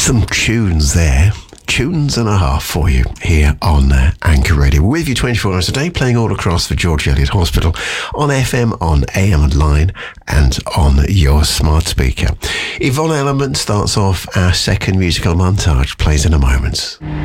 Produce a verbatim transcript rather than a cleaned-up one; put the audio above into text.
Some tunes there. Tunes and a half for you here on uh, Anchor Radio. We're with you twenty-four hours a day, playing all across the George Eliot Hospital, on F M, on A M Online, and on your smart speaker. Yvonne Elliman starts off our second musical montage, plays in a moment.